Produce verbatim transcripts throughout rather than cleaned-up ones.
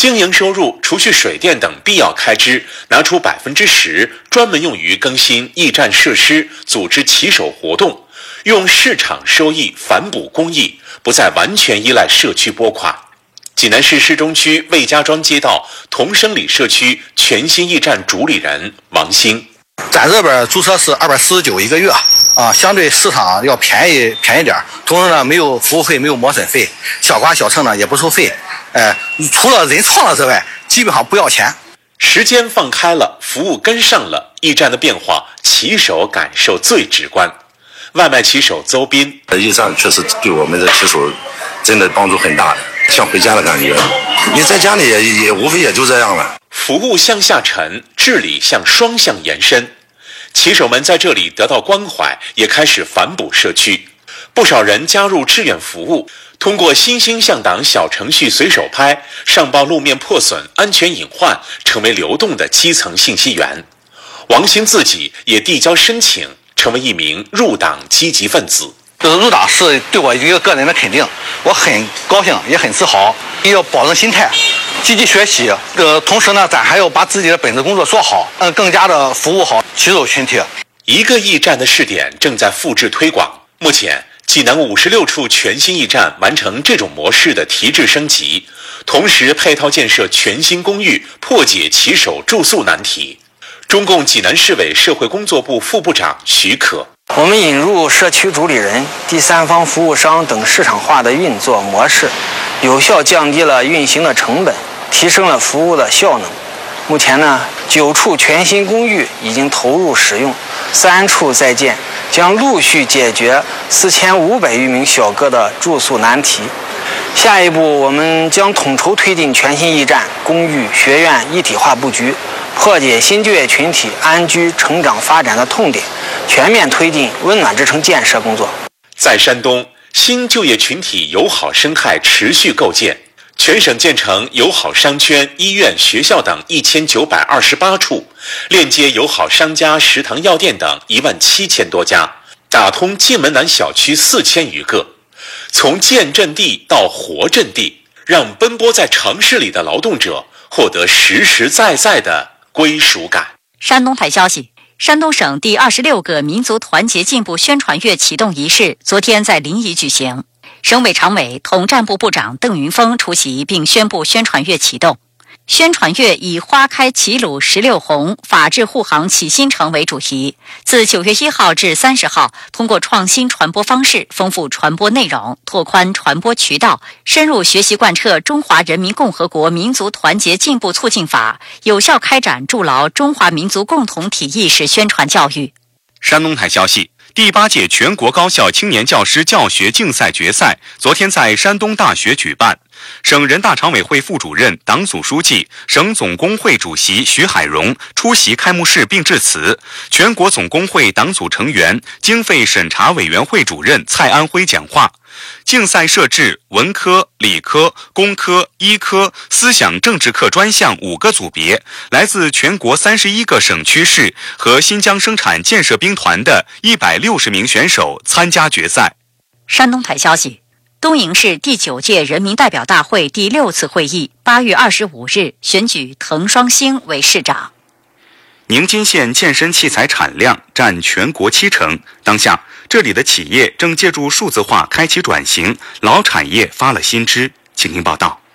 经营收入除去水电等必要开支，拿出百分之十专门用于更新驿站设施，组织骑手活动，用市场收益反哺公益，不再完全依赖社区拨款。济南市市中区魏家庄街道同生里社区全新驿站主理人王兴。 咱这边注册是二百四十九一个月啊，相对市场要便宜便宜点，同时呢没有服务费，没有磨损费，小刮小蹭呢也不收费，呃，除了人创了之外，基本上不要钱。 时间放开了，服务跟上了，驿站的变化，骑手感受最直观。外卖骑手邹斌， 驿站确实对我们的骑手真的帮助很大的，像回家的感觉。你在家里也也无非也就这样了。 服务向下沉，治理向双向延伸。骑手们在这里得到关怀，也开始反哺社区。不少人加入志愿服务，通过欣欣向党小程序随手拍，上报路面破损、安全隐患，成为流动的基层信息源。王兴自己也递交申请，成为一名入党积极分子。 就是入党是对我一个个人的肯定，我很高兴，也很自豪。要保证心态，积极学习。呃，同时呢，咱还要把自己的本职工作做好，嗯，更加的服务好骑手群体。 一个驿站的试点正在复制推广。目前，济南五十六处全新驿站完成这种模式的提质升级，同时配套建设全新公寓，破解骑手住宿难题。中共济南市委社会工作部副部长徐可。 我们引入社区主理人、第三方服务商等市场化的运作模式，有效降低了运行的成本，提升了服务的效能。目前呢，九处全新公寓已经投入使用，三处在建，将陆续解决四千五百余名小哥的住宿难题。下一步，我们将统筹推进全新驿站、公寓、学院一体化布局，破解新就业群体安居成长发展的痛点，全面推进温暖之城建设工作。 在山东，新就业群体友好生态持续构建，全省建成友好商圈、医院、学校等一千九百二十八处，链接友好商家、食堂、药店等一万七千多家，打通进门南小区四千余个。从建阵地到活阵地，让奔波在城市里的劳动者获得实实在在的归属感。 山东台消息，山东省第二十六个民族团结进步宣传月启动仪式昨天在临沂举行，省委常委、统战部部长邓云峰出席并宣布宣传月启动。宣传月以花开齐鲁十六红，法治护航启新城为主题，自九月一号至三十号，通过创新传播方式，丰富传播内容，拓宽传播渠道，深入学习贯彻中华人民共和国民族团结进步促进法，有效开展筑牢中华民族共同体意识宣传教育。 山东台消息，第八届全国高校青年教师教学竞赛决赛昨天在山东大学举办。省人大常委会副主任、党组书记、省总工会主席徐海荣出席开幕式并致辞。全国总工会党组成员、经费审查委员会主任蔡安辉讲话。竞赛设置文科、理科、工科、医科、思想政治课专项五个组别，来自全国三十一个省区市和新疆生产建设兵团的一百六十名选手参加决赛。 山东台消息，东营市第九届人民代表大会第六次会议八月二十五日选举滕双星为市长。 宁津县健身器材产量占全国七成，当下这里的企业正借助数字化开启转型，老产业发了新枝。请听报道。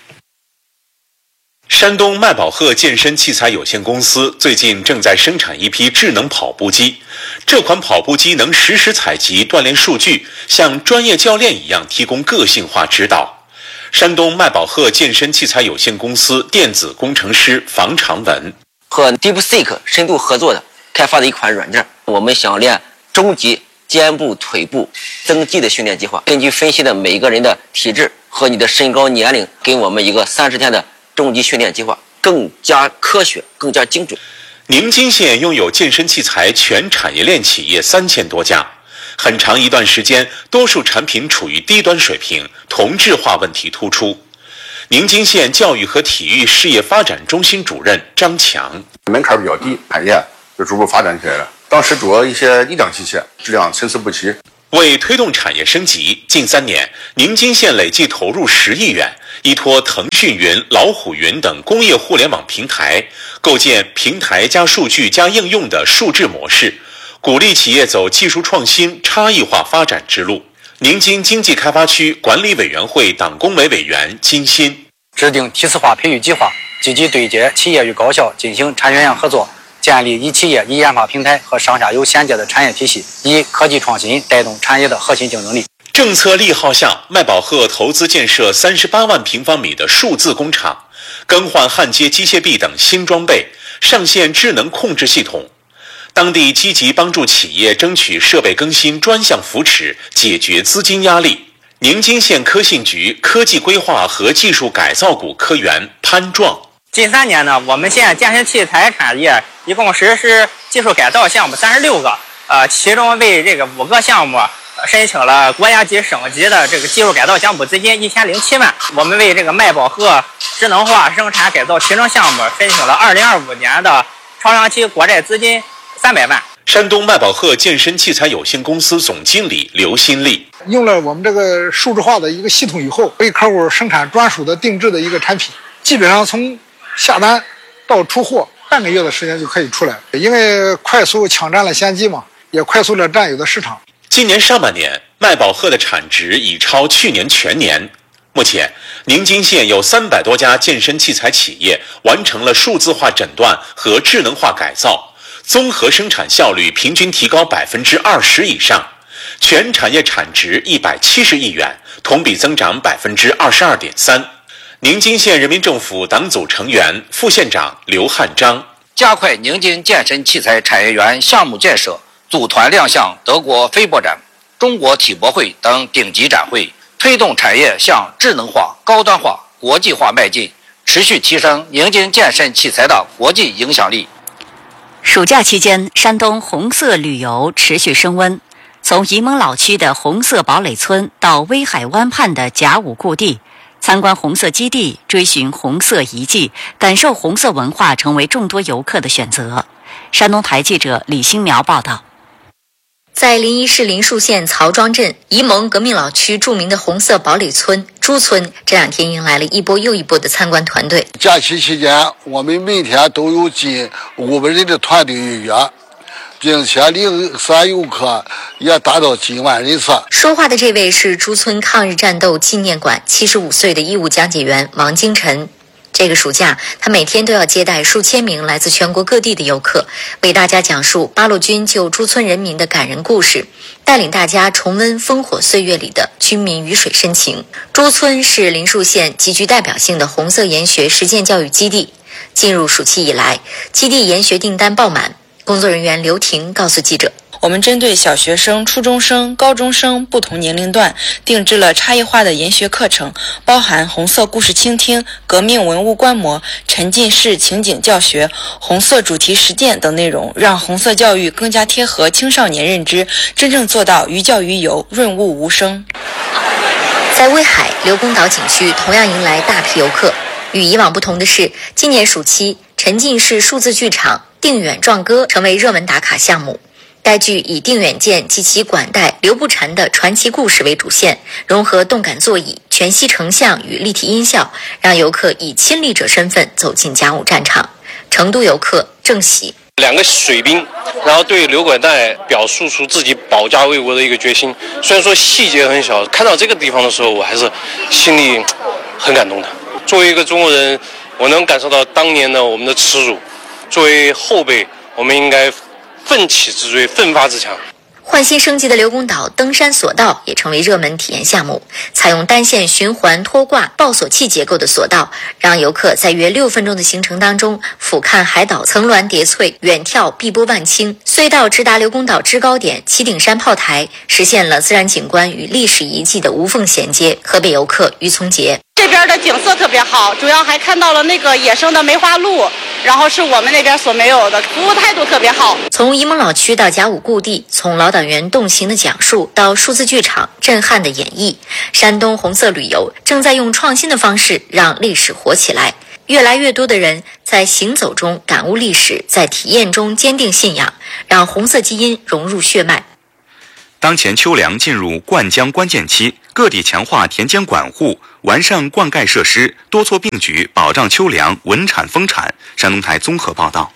山东麦宝鹤健身器材有限公司最近正在生产一批智能跑步机，这款跑步机能实时采集锻炼数据，像专业教练一样提供个性化指导。山东麦宝鹤健身器材有限公司电子工程师房长文， 和 DeepSeek 深度合作的开发的一款软件，我们想练中级肩部、腿部增肌的训练计划，根据分析的每一个人的体质和你的身高、年龄，给我们一个三十天的中级训练计划，更加科学，更加精准。 宁津县拥有健身器材全产业链企业三千多家，很长一段时间，多数产品处于低端水平，同质化问题突出。宁津县教育和体育事业发展中心主任张强， 门槛比较低，产业就逐步发展起来了。当时主要一些力量器械质量参差不齐， 为推动产业升级，近三年宁津县累计投入十亿元，依托腾讯云、老虎云等工业互联网平台，构建平台加数据加应用的数智模式，鼓励企业走技术创新、差异化发展之路。宁津经济开发区管理委员会党工委委员金鑫制定梯次化培育计划，积极对接企业与高校进行产学研合作，建立一企业一研发平台和上下游衔接的产业体系，以科技创新带动产业的核心竞争力。 政策利好下，麦宝鹤投资建设三十八万平方米的数字工厂，更换焊接机械臂等新装备，上线智能控制系统。当地积极帮助企业争取设备更新专项扶持，解决资金压力。宁津县科信局科技规划和技术改造股科员潘壮。 近三年呢，我们县健身器材产业一共实施技术改造项目三十六个，呃，其中为这个五个项目申请了国家级、省级的这个技术改造项目资金一千零七万。我们为这个麦宝鹤智能化生产改造提升项目申请了二零二五年的超长期国债资金三百万。 山东麦宝鹤健身器材有限公司总经理刘新立， 用了我们这个数字化的一个系统以后，为客户生产专属的定制的一个产品，基本上从下单到出货半个月的时间就可以出来，因为快速抢占了先机嘛，也快速地占有的市场。 今年上半年，麦宝鹤的产值已超去年全年。目前，宁津县有三百多家健身器材企业完成了数字化诊断和智能化改造，综合生产效率平均提高百分之二十以上，全产业产值一百七十亿元，同比增长百分之二十二点三。宁津县人民政府党组成员、副县长刘汉章， 加快宁津健身器材产业园项目建设，组团亮相德国飞博展、中国体博会等顶级展会，推动产业向智能化、高端化、国际化迈进，持续提升宁津健身器材的国际影响力。 暑假期间，山东红色旅游持续升温，从沂蒙老区的红色堡垒村到威海湾畔的甲午故地，参观红色基地，追寻红色遗迹，感受红色文化，成为众多游客的选择。山东台记者李新苗报道。 在临沂市林树县曹庄镇沂蒙革命老区著名的红色堡垒村朱村，这两天迎来了一波又一波的参观团队。 假期期间，我们每天都有近五百人的团队预约，并且零散游客也达到近万人次。 说话的这位是朱村抗日战斗纪念馆七十五岁的义务讲解员王京晨。这个暑假，他每天都要接待数千名来自全国各地的游客，为大家讲述八路军救朱村人民的感人故事，带领大家重温烽火岁月里的军民鱼水深情。朱村是林树县极具代表性的红色研学实践教育基地。进入暑期以来，基地研学订单爆满。工作人员刘婷告诉记者， 我们针对小学生、初中生、高中生不同年龄段定制了差异化的研学课程，包含红色故事倾听、革命文物观摩、沉浸式情景教学、红色主题实践等内容，让红色教育更加贴合青少年认知，真正做到寓教于游、润物无声。 在威海刘公岛景区同样迎来大批游客。与以往不同的是，今年暑期沉浸式数字剧场定远壮歌成为热门打卡项目。该剧以定远舰及其管带刘步蟾的传奇故事为主线，融合动感座椅、全息成像与立体音效，让游客以亲历者身份走进甲午战场。成都游客郑喜， 两个水兵，然后对刘管带表述出自己保家卫国的一个决心。虽然说细节很小，看到这个地方的时候，我还是心里很感动的。作为一个中国人，我能感受到当年的我们的耻辱。作为后辈，我们应该奋起直追，奋发自强。 换新升级的刘公岛登山索道也成为热门体验项目，采用单线循环拖挂抱索器结构的索道，让游客在约六分钟的行程当中俯瞰海岛层峦叠翠，远眺碧波万顷。隧道直达刘公岛制高点旗顶山炮台，实现了自然景观与历史遗迹的无缝衔接。河北游客于从杰， 这边的景色特别好，主要还看到了那个野生的梅花鹿，然后是我们那边所没有的，服务态度特别好。 从沂蒙老区到甲午故地，从老党员动情的讲述到数字剧场震撼的演绎，山东红色旅游正在用创新的方式让历史活起来。越来越多的人在行走中感悟历史，在体验中坚定信仰，让红色基因融入血脉。 当前秋粮进入灌浆关键期，各地强化田间管护，完善灌溉设施，多措并举，保障秋粮稳产丰产。山东台综合报道。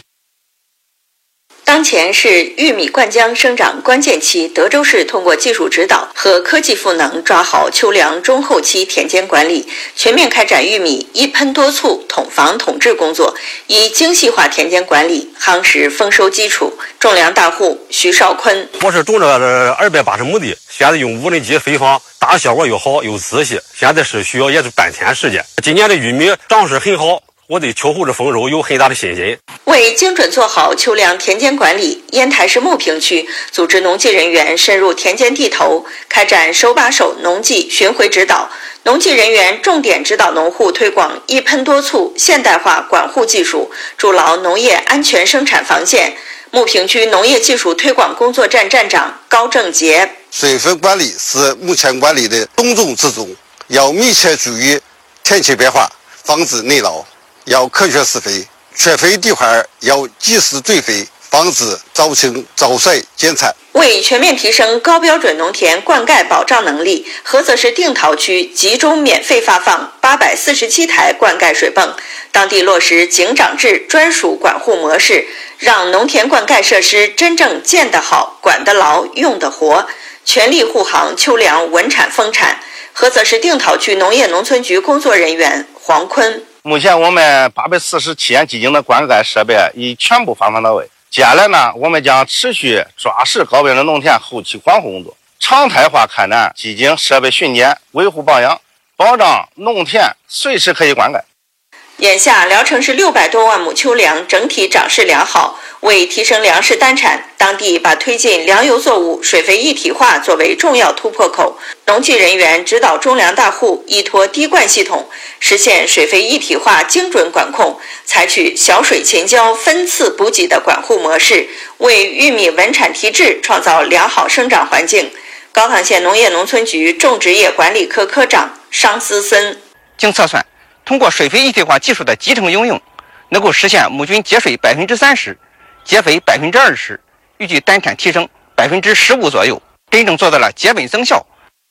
当前是玉米灌浆生长关键期，德州市通过技术指导和科技赋能，抓好秋粮中后期田间管理，全面开展玉米一喷多促、统防统治工作，以精细化田间管理夯实丰收基础。种粮大户徐少坤： 我是种了二百八十亩地，现在用无人机飞放，打的效果又好又仔细，现在是需要也是半天时间。今年的玉米长势很好，我对秋后的丰收有很大的信心。 为精准做好秋粮田间管理，烟台市牟平区组织农技人员深入田间地头，开展手把手农技巡回指导。农技人员重点指导农户推广一喷多促现代化管护技术，筑牢农业安全生产防线。牟平区农业技术推广工作站站长高正杰： 水分管理是目前管理的重中之重，要密切注意天气变化，防止内涝，要科学施肥。缺肥地块要及时追肥，防止早晴早衰减产。 为全面提升高标准农田灌溉保障能力，菏泽市定陶区集中免费发放八百四十七台灌溉水泵，当地落实井长制专属管护模式，让农田灌溉设施真正建得好、管得牢、用得活，全力护航秋粮稳产丰产。菏泽市定陶区农业农村局工作人员黄坤： 目前我们八百四十七眼基井的灌溉设备已全部发放到位。接下来呢，我们将持续抓实高标准农田后期管护工作，常态化开展基井设备巡检、维护保养，保障农田随时可以灌溉。 眼下，聊城市六百多万亩秋粮整体长势良好。为提升粮食单产，当地把推进粮油作物水肥一体化作为重要突破口。农技人员指导种粮大户依托滴灌系统，实现水肥一体化精准管控，采取小水勤浇、分次补给的管护模式，为玉米稳产提质创造良好生长环境。高唐县农业农村局种植业管理科科长商思森： 经测算，通过水肥一体化技术的集成应用，能够实现亩均节水百分之三十。节肥百分之二十，预计单产提升百分之十五左右，真正做到了节本增效。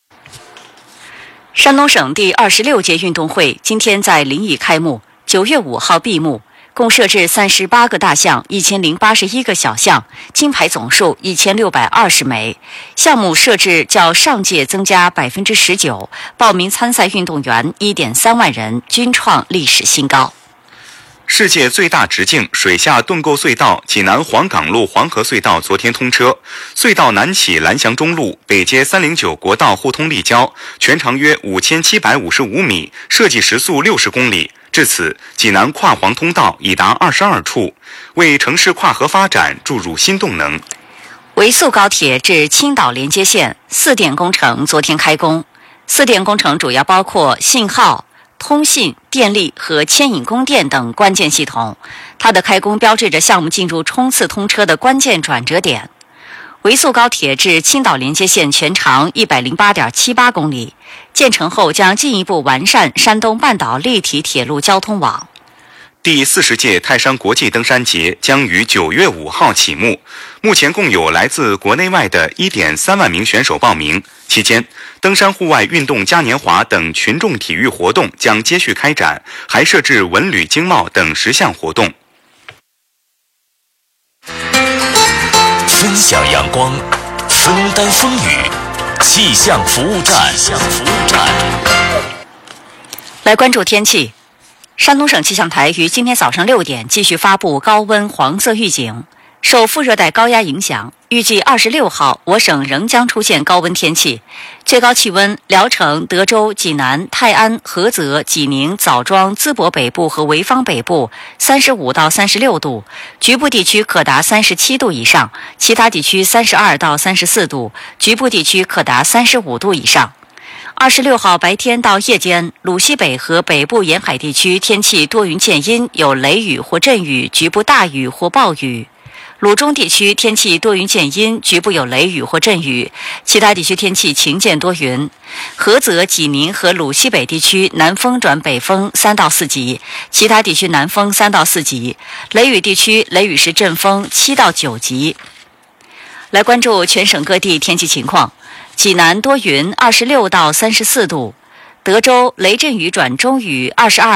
山东省第二十六届运动会今天在临沂开幕，九月五号闭幕，共设置三十八个大项，一千零八十一个小项，金牌总数一千六百二十枚。项目设置较上届增加百分之十九，报名参赛运动员一点三万人，均创历史新高。 世界最大直径水下盾构隧道济南黄岗路黄河隧道昨天通车，隧道南起蓝翔中路，北接三零九国道互通立交，全长约五千七百五十五米，设计时速六十公里。至此，济南跨黄通道已达二十二处，为城市跨河发展注入新动能。 维速高铁至青岛连接线四电工程昨天开工，四电工程主要包括信号、通信、电力和牵引供电等关键系统，它的开工标志着项目进入冲刺通车的关键转折点。维速高铁至青岛连接线全长 一百零八点七八公里，建成后将进一步完善山东半岛立体铁路交通网。 第四十届泰山国际登山节将于九月五号启幕，目前共有来自国内外的 一点三万名选手报名。期间，登山户外运动嘉年华等群众体育活动将接续开展，还设置文旅经贸等十项活动。 分享阳光，分担风雨，气象服务站。气象服务站。 来关注天气。山东省气象台于今天早上六点继续发布高温黄色预警，受副热带高压影响，预计二十六号我省仍将出现高温天气，最高气温聊城、德州、济南、泰安、菏泽、济宁、枣庄、淄博北部和潍坊北部三十五到三十六度，局部地区可达三十七度以上，其他地区三十二到三十四度，局部地区可达三十五度以上。二十六号白天到夜间，鲁西北和北部沿海地区天气多云见阴，有雷雨或阵雨，局部大雨或暴雨。鲁中地区天气多云见阴，局部有雷雨或阵雨，其他地区天气晴见多云。菏泽、济宁和鲁西北地区南风转北风三到四级，其他地区南风三到四级。雷雨地区雷雨时阵风七到九级。 来关注全省各地天气情况。济南多云，二十六到三十四度；德州雷阵雨转中雨，二十二。